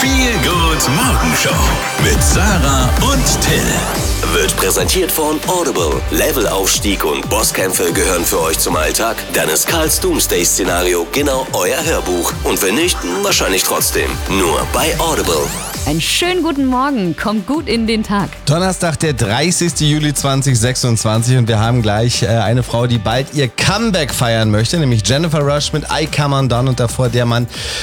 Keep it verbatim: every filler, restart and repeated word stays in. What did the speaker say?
Feel Good Morgenshow mit Sarah und Till. Wird präsentiert von Audible. Levelaufstieg und Bosskämpfe gehören für euch zum Alltag? Dann ist Karls Doomsday-Szenario genau euer Hörbuch. Und wenn nicht, wahrscheinlich trotzdem. Nur bei Audible. Einen schönen guten Morgen, kommt gut in den Tag. Donnerstag, der dreißigsten Juli zweitausendsechsundzwanzig und wir haben gleich äh, eine Frau, die bald ihr Comeback feiern möchte, nämlich Jennifer Rush mit I Come Undone und davor der Mann,